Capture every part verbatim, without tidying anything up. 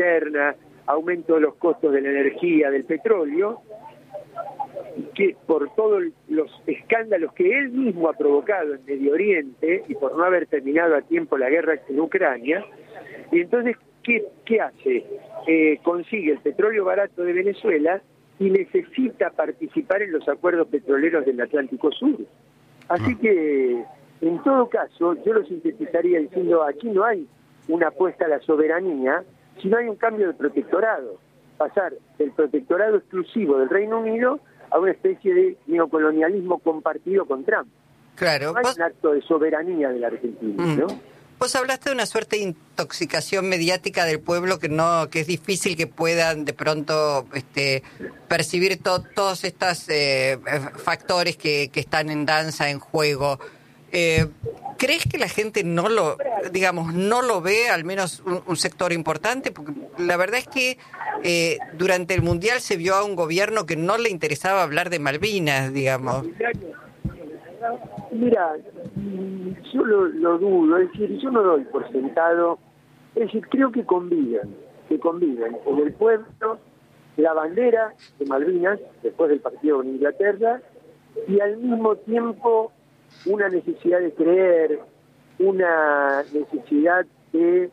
interna, aumento de los costos de la energía, del petróleo, que por todos los escándalos que él mismo ha provocado en Medio Oriente y por no haber terminado a tiempo la guerra en Ucrania. Y entonces, ¿qué, qué hace? Eh, consigue el petróleo barato de Venezuela y necesita participar en los acuerdos petroleros del Atlántico Sur. Así que, en todo caso, yo lo sintetizaría diciendo, aquí no hay una apuesta a la soberanía, sino hay un cambio de protectorado. Pasar del protectorado exclusivo del Reino Unido a una especie de neocolonialismo compartido con Trump. Claro. No hay ¿Vos... un acto de soberanía de la Argentina, mm. ¿no? Vos hablaste de una suerte de intoxicación mediática del pueblo que no, que es difícil que puedan de pronto este, percibir to, todos estos eh, factores que, que están en danza, en juego. Eh, ¿Crees que la gente no lo, digamos, no lo ve, al menos un, un sector importante? Porque la verdad es que eh, durante el Mundial se vio a un gobierno que no le interesaba hablar de Malvinas, digamos. Mira, yo lo, lo dudo, es decir, yo no doy por sentado, es decir, creo que conviven, que conviven en el pueblo la bandera de Malvinas, después del partido con Inglaterra, y al mismo tiempo una necesidad de creer, una necesidad de,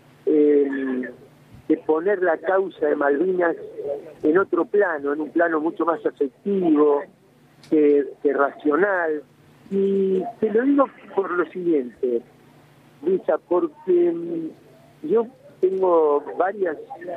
eh, de poner la causa de Malvinas en otro plano, en un plano mucho más afectivo, que, que racional. Y te lo digo por lo siguiente, Luisa, porque um, yo tengo varias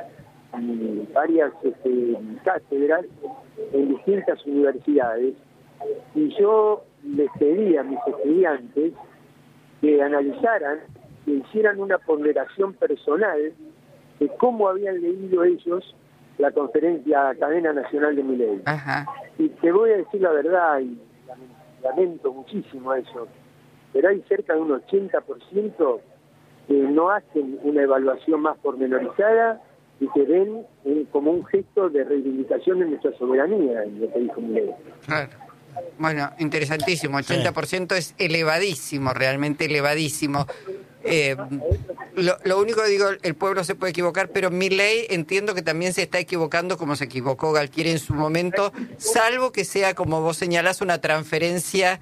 um, varias este, cátedras en distintas universidades y yo les pedí a mis estudiantes que analizaran, que hicieran una ponderación personal de cómo habían leído ellos la conferencia, la cadena nacional de Milei. Ajá. Y te voy a decir la verdad, y lamento muchísimo eso, pero hay cerca de un ochenta por ciento que no hacen una evaluación más pormenorizada y que ven eh, como un gesto de reivindicación de nuestra soberanía, en lo que dijo Milei. Claro. Bueno, interesantísimo, ochenta por ciento sí. Es elevadísimo, realmente elevadísimo. Eh, lo, lo único que digo, el pueblo se puede equivocar, pero Milei entiendo que también se está equivocando como se equivocó Galtieri en su momento, salvo que sea, como vos señalás, una transferencia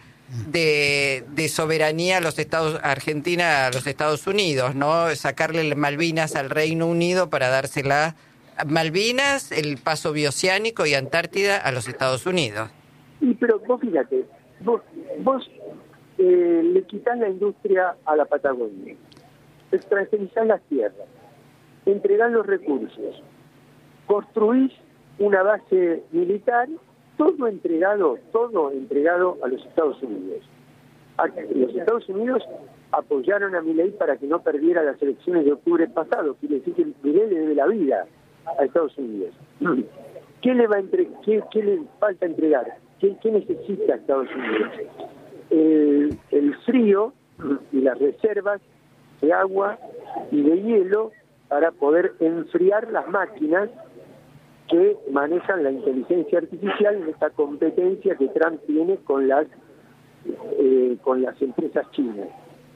de, de soberanía a los Estados, a Argentina a los Estados Unidos, ¿no? Sacarle Malvinas al Reino Unido para dársela Malvinas, el paso bioceánico y Antártida a los Estados Unidos. Y pero vos fíjate, vos, vos eh, le quitas la industria a la Patagonia, extranjerizás las tierras, entregás los recursos, construís una base militar, todo entregado, todo entregado a los Estados Unidos. A, los Estados Unidos apoyaron a Milei para que no perdiera las elecciones de octubre pasado, quiere decir que Milei le debe la vida a Estados Unidos. ¿Qué le va a entre, qué, qué le falta entregar? ¿Qué, qué necesita Estados Unidos? El, el frío y las reservas de agua y de hielo para poder enfriar las máquinas que manejan la inteligencia artificial en esta competencia que Trump tiene con las eh, con las empresas chinas.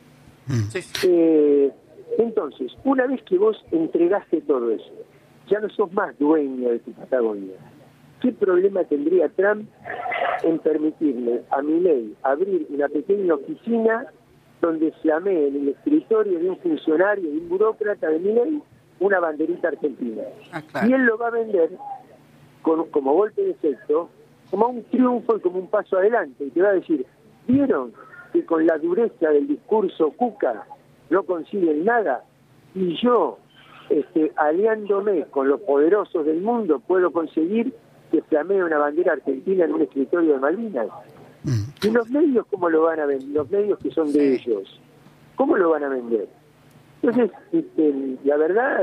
Sí. Eh, entonces, una vez que vos entregaste todo eso, ya no sos más dueño de tu Patagonia. ¿Qué problema tendría Trump en permitirle a Milei abrir una pequeña oficina donde flamee en el escritorio de un funcionario, de un burócrata de Milei, una banderita argentina? Ah, claro. Y él lo va a vender con, como golpe de efecto, como un triunfo y como un paso adelante. Y te va a decir, ¿vieron que con la dureza del discurso Cuca no consiguen nada? Y yo, este, aliándome con los poderosos del mundo, puedo conseguir que flamee una bandera argentina en un escritorio de Malvinas. Mm. ¿Y los medios cómo lo van a vender? Los medios que son de ellos, ¿cómo lo van a vender? Entonces, este, la verdad...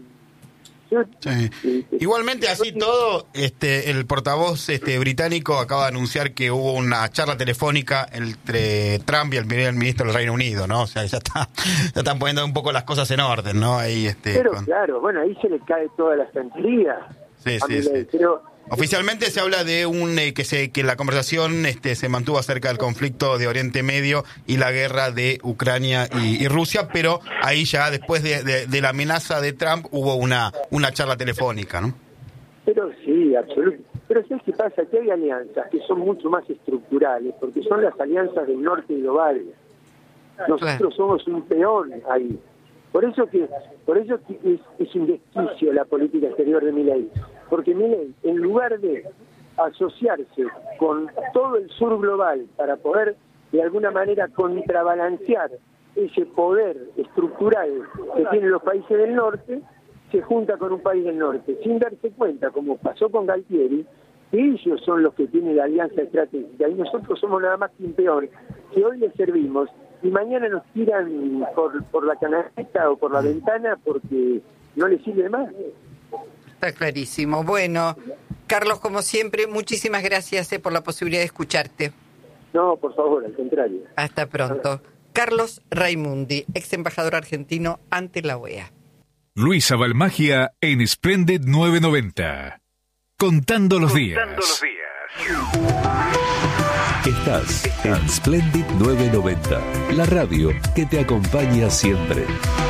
Yo, sí. este, Igualmente, así yo, todo, este, el portavoz este, británico acaba de anunciar que hubo una charla telefónica entre Trump y el primer ministro del Reino Unido, ¿no? O sea, ya está, ya están poniendo un poco las cosas en orden, ¿no? Ahí, este, pero con... claro, bueno, ahí se le cae toda la santería sí, a sí, Milei, sí. pero Oficialmente se habla de un eh, que se que la conversación este, se mantuvo acerca del conflicto de Oriente Medio y la guerra de Ucrania y, y Rusia, pero ahí ya después de, de, de la amenaza de Trump hubo una una charla telefónica, ¿no? Pero sí, absolutamente. Pero ¿sabes qué pasa? Que hay alianzas que son mucho más estructurales, porque son las alianzas del norte global. Nosotros somos un peón ahí. Por eso que por eso que es, es un desquicio la política exterior de Milei. Porque Milei, en lugar de asociarse con todo el sur global para poder de alguna manera contrabalancear ese poder estructural que tienen los países del norte, se junta con un país del norte, sin darse cuenta, como pasó con Galtieri, que ellos son los que tienen la alianza estratégica y nosotros somos nada más que un peón, que hoy les servimos y mañana nos tiran por, por la canasta o por la ventana porque no les sirve más. Está clarísimo. Bueno, Carlos, como siempre, muchísimas gracias eh, por la posibilidad de escucharte. No, por favor, al contrario. Hasta pronto. Carlos Raimundi, ex embajador argentino ante la O E A. Luisa Balmagia en Splendid novecientos noventa. Contando los días. Contando los días. Estás en Splendid novecientos noventa, la radio que te acompaña siempre.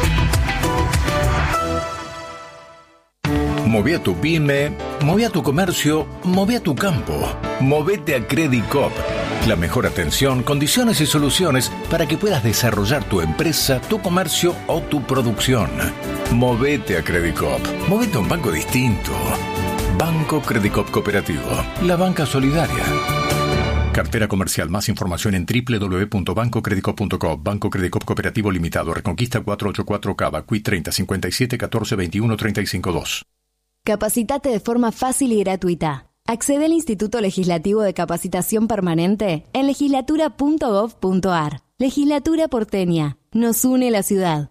Moví a tu pyme, moví a tu comercio, moví a tu campo. Movete a Credicop. La mejor atención, condiciones y soluciones para que puedas desarrollar tu empresa, tu comercio o tu producción. Movete a Credicop. Movete a un banco distinto. Banco Credicop Cooperativo. La banca solidaria. Cartera comercial. Más información en doble u doble u doble u punto banco credicop punto com. Banco Credicop Cooperativo Limitado. Reconquista cuatrocientos ochenta y cuatro Cava. Q I treinta cincuenta y siete catorce veintiuno treinta y cinco dos. Capacitate de forma fácil y gratuita. Accede al Instituto Legislativo de Capacitación Permanente en legislatura punto gov punto ar. Legislatura porteña. Nos une la ciudad.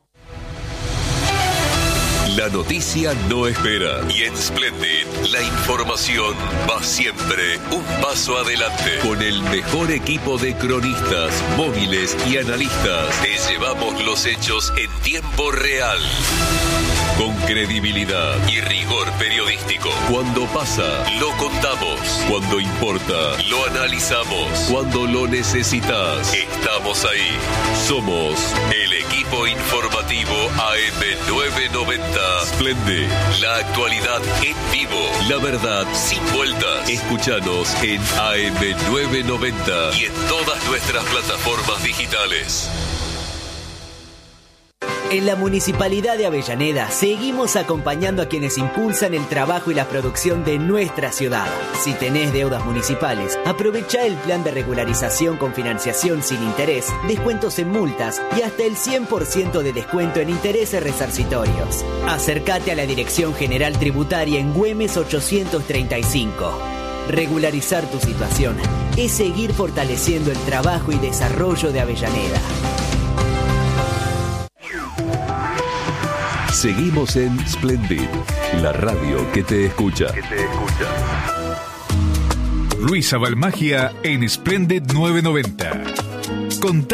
La noticia no espera y en Splendid la información va siempre un paso adelante. Con el mejor equipo de cronistas, móviles y analistas, te llevamos los hechos en tiempo real. Con credibilidad y rigor periodístico. Cuando pasa, lo contamos. Cuando importa, lo analizamos. Cuando lo necesitas, estamos ahí. Somos el equipo informativo A M novecientos noventa. Splendid, la actualidad en vivo. La verdad sin vueltas. Escúchanos en A M novecientos noventa y en todas nuestras plataformas digitales. En la Municipalidad de Avellaneda seguimos acompañando a quienes impulsan el trabajo y la producción de nuestra ciudad. Si tenés deudas municipales, aprovecha el plan de regularización con financiación sin interés, descuentos en multas y hasta el cien por ciento de descuento en intereses resarcitorios. Acércate a la Dirección General Tributaria en Güemes ochocientos treinta y cinco. Regularizar tu situación es seguir fortaleciendo el trabajo y desarrollo de Avellaneda. Seguimos en Splendid, la radio que te escucha. Que te escucha. Luisa Balmagia en Splendid novecientos noventa. Contando